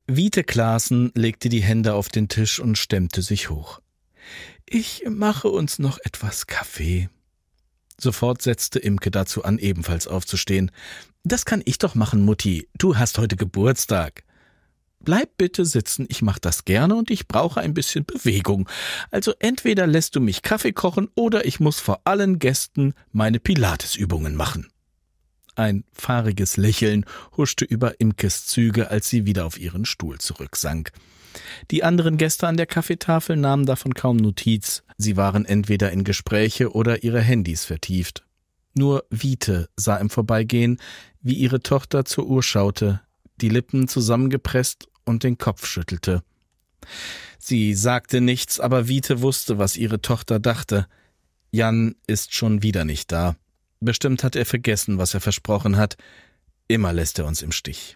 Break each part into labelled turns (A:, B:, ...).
A: Wiete Klaassen legte die Hände auf den Tisch und stemmte sich hoch. »Ich mache uns noch etwas Kaffee.« Sofort setzte Imke dazu an, ebenfalls aufzustehen. »Das kann ich doch machen, Mutti. Du hast heute Geburtstag.« »Bleib bitte sitzen, ich mach das gerne und ich brauche ein bisschen Bewegung. Also entweder lässt du mich Kaffee kochen oder ich muss vor allen Gästen meine Pilatesübungen machen.« Ein fahriges Lächeln huschte über Imkes Züge, als sie wieder auf ihren Stuhl zurücksank. Die anderen Gäste an der Kaffeetafel nahmen davon kaum Notiz. Sie waren entweder in Gespräche oder ihre Handys vertieft. Nur Wiete sah im Vorbeigehen, wie ihre Tochter zur Uhr schaute, die Lippen zusammengepresst und den Kopf schüttelte. Sie sagte nichts, aber Wiete wusste, was ihre Tochter dachte. Jan ist schon wieder nicht da. Bestimmt hat er vergessen, was er versprochen hat. Immer lässt er uns im Stich.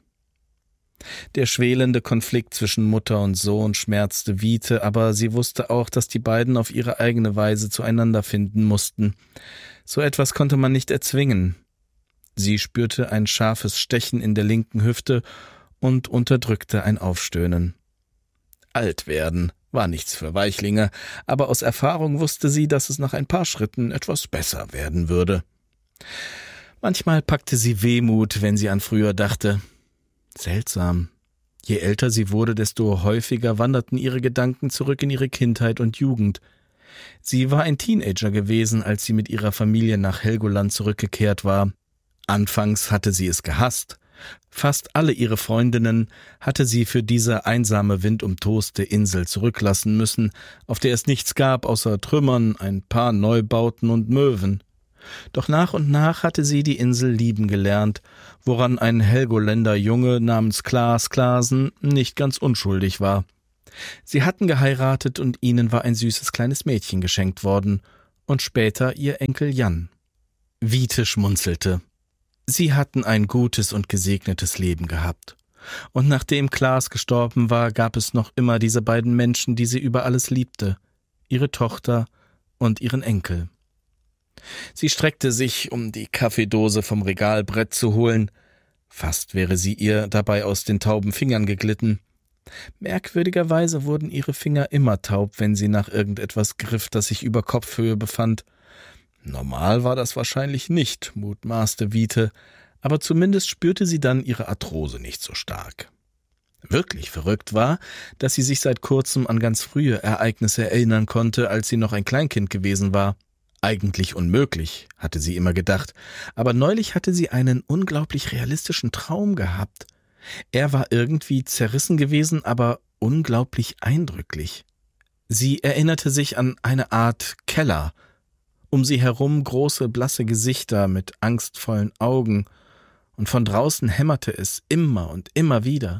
A: Der schwelende Konflikt zwischen Mutter und Sohn schmerzte Wiete, aber sie wusste auch, dass die beiden auf ihre eigene Weise zueinander finden mussten. So etwas konnte man nicht erzwingen. Sie spürte ein scharfes Stechen in der linken Hüfte und unterdrückte ein Aufstöhnen. Alt werden war nichts für Weichlinge, aber aus Erfahrung wusste sie, dass es nach ein paar Schritten etwas besser werden würde. Manchmal packte sie Wehmut, wenn sie an früher dachte. Seltsam. Je älter sie wurde, desto häufiger wanderten ihre Gedanken zurück in ihre Kindheit und Jugend. Sie war ein Teenager gewesen, als sie mit ihrer Familie nach Helgoland zurückgekehrt war. Anfangs hatte sie es gehasst. Fast alle ihre Freundinnen hatte sie für diese einsame, windumtoste Insel zurücklassen müssen, auf der es nichts gab außer Trümmern, ein paar Neubauten und Möwen. Doch nach und nach hatte sie die Insel lieben gelernt, woran ein Helgoländer Junge namens Klaas Klaassen nicht ganz unschuldig war. Sie hatten geheiratet und ihnen war ein süßes kleines Mädchen geschenkt worden und später ihr Enkel Jan. Wiete schmunzelte. Sie hatten ein gutes und gesegnetes Leben gehabt. Und nachdem Klaas gestorben war, gab es noch immer diese beiden Menschen, die sie über alles liebte, ihre Tochter und ihren Enkel. Sie streckte sich, um die Kaffeedose vom Regalbrett zu holen. Fast wäre sie ihr dabei aus den tauben Fingern geglitten. Merkwürdigerweise wurden ihre Finger immer taub, wenn sie nach irgendetwas griff, das sich über Kopfhöhe befand. Normal war das wahrscheinlich nicht, mutmaßte Wiete, aber zumindest spürte sie dann ihre Arthrose nicht so stark. Wirklich verrückt war, dass sie sich seit kurzem an ganz frühe Ereignisse erinnern konnte, als sie noch ein Kleinkind gewesen war. Eigentlich unmöglich, hatte sie immer gedacht, aber neulich hatte sie einen unglaublich realistischen Traum gehabt. Er war irgendwie zerrissen gewesen, aber unglaublich eindrücklich. Sie erinnerte sich an eine Art Keller, um sie herum große, blasse Gesichter mit angstvollen Augen, und von draußen hämmerte es immer und immer wieder.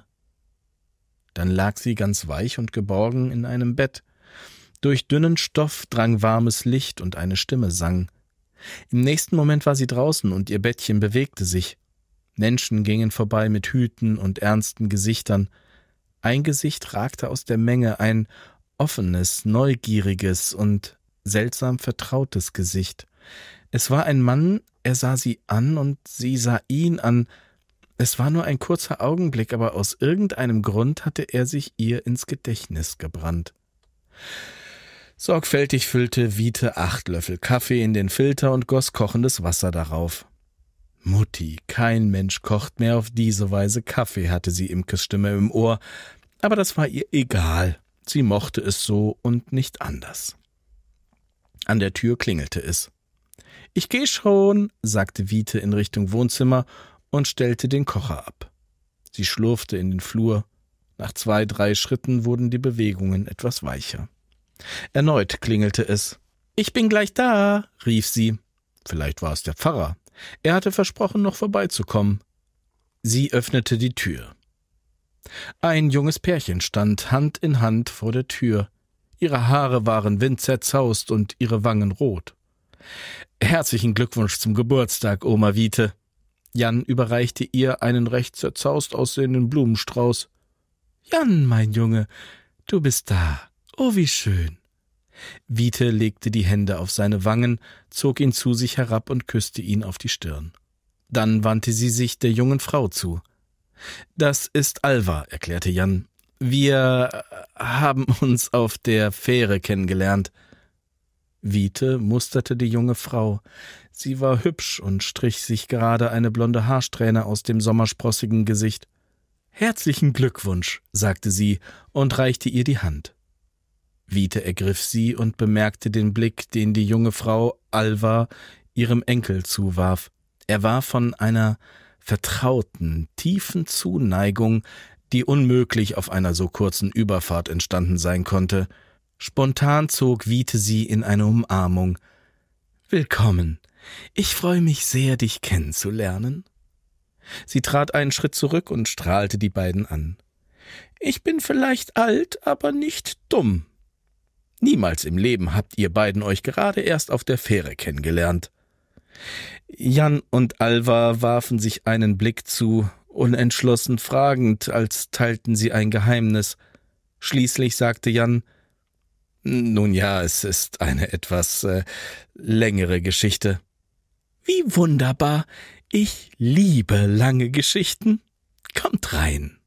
A: Dann lag sie ganz weich und geborgen in einem Bett. Durch dünnen Stoff drang warmes Licht und eine Stimme sang. Im nächsten Moment war sie draußen und ihr Bettchen bewegte sich. Menschen gingen vorbei mit Hüten und ernsten Gesichtern. Ein Gesicht ragte aus der Menge, ein offenes, neugieriges und seltsam vertrautes Gesicht. Es war ein Mann, er sah sie an und sie sah ihn an. Es war nur ein kurzer Augenblick, aber aus irgendeinem Grund hatte er sich ihr ins Gedächtnis gebrannt. Sorgfältig füllte Wiete 8 Löffel Kaffee in den Filter und goss kochendes Wasser darauf. »Mutti, kein Mensch kocht mehr auf diese Weise Kaffee«, hatte sie Imkes Stimme im Ohr, aber das war ihr egal. Sie mochte es so und nicht anders. An der Tür klingelte es. »Ich geh schon«, sagte Wiete in Richtung Wohnzimmer und stellte den Kocher ab. Sie schlurfte in den Flur. Nach 2, 3 Schritten wurden die Bewegungen etwas weicher. Erneut klingelte es. »Ich bin gleich da«, rief sie. Vielleicht war es der Pfarrer. Er hatte versprochen, noch vorbeizukommen. Sie öffnete die Tür. Ein junges Pärchen stand Hand in Hand vor der Tür. Ihre Haare waren windzerzaust und ihre Wangen rot. »Herzlichen Glückwunsch zum Geburtstag, Oma Wiete.« Jan überreichte ihr einen recht zerzaust aussehenden Blumenstrauß. »Jan, mein Junge, du bist da. Oh, wie schön.« Wiete legte die Hände auf seine Wangen, zog ihn zu sich herab und küsste ihn auf die Stirn. Dann wandte sie sich der jungen Frau zu. »Das ist Alva«, erklärte Jan. »Wir haben uns auf der Fähre kennengelernt.« Wiete musterte die junge Frau. Sie war hübsch und strich sich gerade eine blonde Haarsträhne aus dem sommersprossigen Gesicht. »Herzlichen Glückwunsch«, sagte sie und reichte ihr die Hand. Wiete ergriff sie und bemerkte den Blick, den die junge Frau Alva ihrem Enkel zuwarf. Er war von einer vertrauten, tiefen Zuneigung, die unmöglich auf einer so kurzen Überfahrt entstanden sein konnte. Spontan zog Wiete sie in eine Umarmung. »Willkommen. Ich freue mich sehr, dich kennenzulernen.« Sie trat einen Schritt zurück und strahlte die beiden an. »Ich bin vielleicht alt, aber nicht dumm. Niemals im Leben habt ihr beiden euch gerade erst auf der Fähre kennengelernt.« Jan und Alva warfen sich einen Blick zu, unentschlossen fragend, als teilten sie ein Geheimnis. Schließlich sagte Jan: »Nun ja, es ist eine etwas längere Geschichte.« »Wie wunderbar! Ich liebe lange Geschichten. Kommt rein.«